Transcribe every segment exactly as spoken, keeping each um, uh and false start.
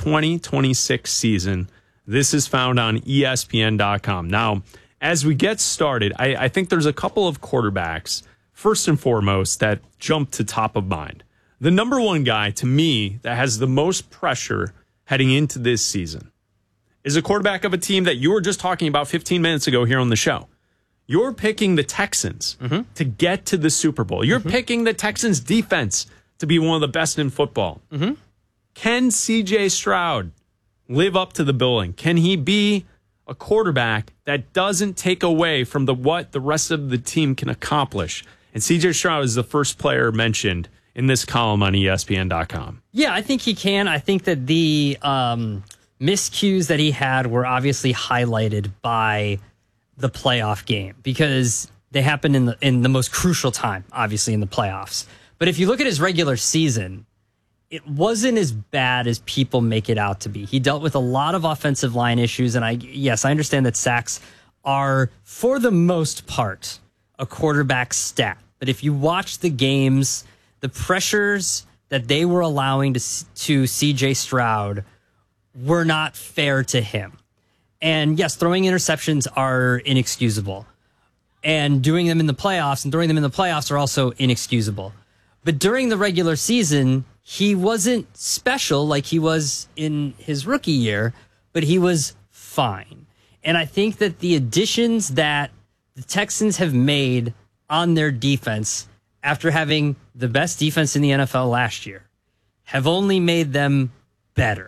twenty twenty-six season. This is found on E S P N dot com. Now, as we get started, I, I think there's a couple of quarterbacks, first and foremost, that jump to top of mind. The number one guy, to me, that has the most pressure heading into this season is a quarterback of a team that you were just talking about fifteen minutes ago here on the show. You're picking the Texans mm-hmm. to get to the Super Bowl. You're mm-hmm. picking the Texans defense to be one of the best in football. Mm-hmm. Can C J Stroud live up to the billing? Can he be a quarterback that doesn't take away from the what the rest of the team can accomplish? And C J Stroud is the first player mentioned in this column on E S P N dot com. Yeah, I think he can. I think that the um, miscues that he had were obviously highlighted by the playoff game because they happened in the in the most crucial time, obviously in the playoffs. But if you look at his regular season, it wasn't as bad as people make it out to be. He dealt with a lot of offensive line issues, and I yes, I understand that sacks are, for the most part, a quarterback stat. But if you watch the games, the pressures that they were allowing to to C J Stroud were not fair to him. And yes, throwing interceptions are inexcusable. And doing them in the playoffs and throwing them in the playoffs are also inexcusable. But during the regular season, he wasn't special like he was in his rookie year, but he was fine. And I think that the additions that the Texans have made on their defense after having the best defense in the N F L last year have only made them better.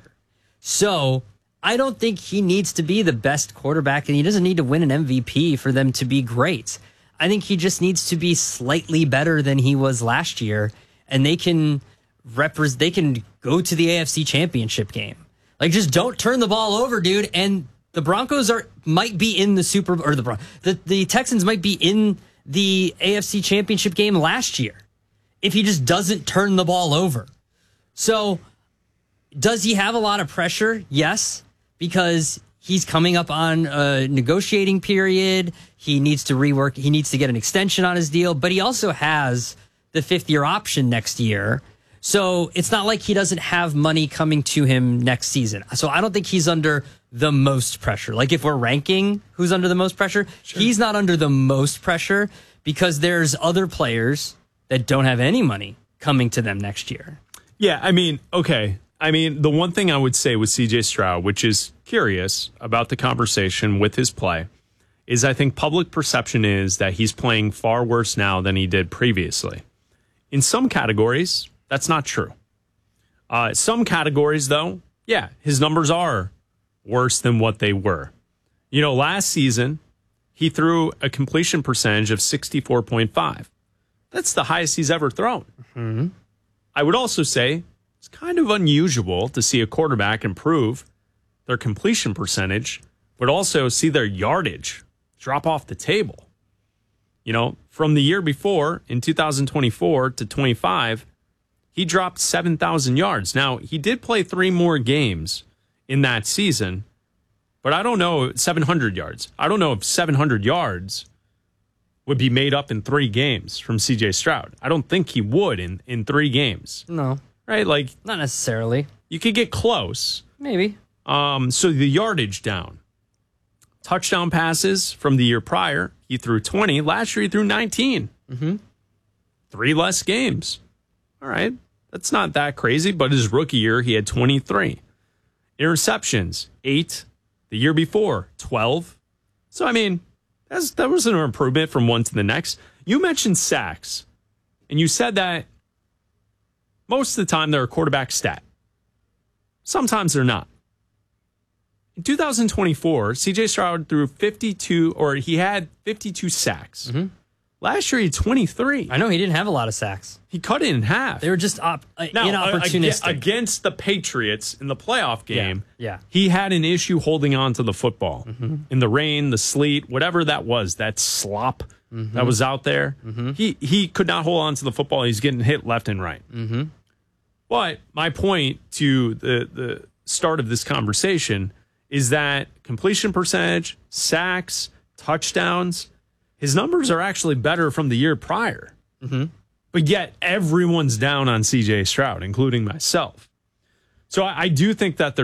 So I don't think he needs to be the best quarterback, and he doesn't need to win an M V P for them to be great. I think he just needs to be slightly better than he was last year, and they can repres- they can go to the A F C Championship game. Like, just don't turn the ball over, dude. And the Broncos are might be in the Super or the Bron- the the Texans might be in the A F C Championship game last year if he just doesn't turn the ball over. So, does he have a lot of pressure? Yes, because he's coming up on a negotiating period. He needs to rework. He needs to get an extension on his deal, but he also has the fifth year option next year. So it's not like he doesn't have money coming to him next season. So I don't think he's under the most pressure. Like, if we're ranking who's under the most pressure, sure. He's not under the most pressure because there's other players that don't have any money coming to them next year. Yeah, I mean, okay. I mean, the one thing I would say with C J Stroud, which is curious about the conversation with his play, is I think public perception is that he's playing far worse now than he did previously. In some categories, that's not true. Uh, some categories, though, yeah, his numbers are worse than what they were. You know, last season, he threw a completion percentage of sixty-four point five. That's the highest he's ever thrown. Mm-hmm. I would also say it's kind of unusual to see a quarterback improve their completion percentage, but also see their yardage drop off the table. You know, from the year before, in two thousand twenty-four to twenty-five, he dropped seven thousand yards. Now, he did play three more games in that season, but I don't know, seven hundred yards. I don't know if seven hundred yards would be made up in three games from C J Stroud. I don't think he would in, in three games. No. Right? Like, not necessarily. You could get close. Maybe. Um, so the yardage down. Touchdown passes from the year prior, he threw twenty. Last year, he threw nineteen. Mm-hmm. Three less games. All right. That's not that crazy, but his rookie year, he had twenty-three. Interceptions, eight. The year before, twelve. So, I mean, that's, that was an improvement from one to the next. You mentioned sacks, and you said that most of the time they're a quarterback stat. Sometimes they're not. In two thousand twenty-four, C J Stroud threw fifty-two, or he had fifty-two sacks. Mm-hmm. Last year, he had twenty-three. I know, he didn't have a lot of sacks. He cut it in half. They were just op- uh, now, inopportunistic. Against the Patriots in the playoff game, yeah, yeah. he had an issue holding on to the football. Mm-hmm. In the rain, the sleet, whatever that was, that slop mm-hmm. that was out there, mm-hmm. he, he could not hold on to the football. He's getting hit left and right. Mm-hmm. But my point to the, the start of this conversation is that completion percentage, sacks, touchdowns, his numbers are actually better from the year prior. Mm-hmm. But yet everyone's down on C J Stroud, including myself. So I, I do think that there's